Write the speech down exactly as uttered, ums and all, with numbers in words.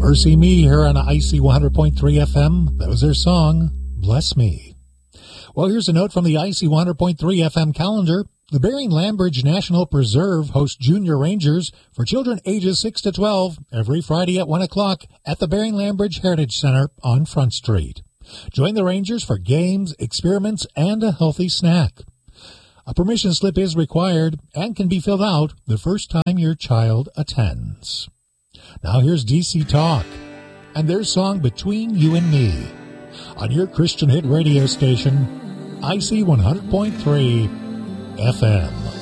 Mercy Me here on I C one hundred point three F M. That was their song, Bless Me. Well, here's a note from the I C one hundred point three F M calendar. The Bering-Lambridge National Preserve hosts junior rangers for children ages six to twelve every Friday at one o'clock at the Bering-Lambridge Heritage Center on Front Street. Join the rangers for games, experiments, and a healthy snack. A permission slip is required and can be filled out the first time your child attends. Now here's D C Talk and their song Between You and Me on your Christian hit radio station, I C one hundred point three F M.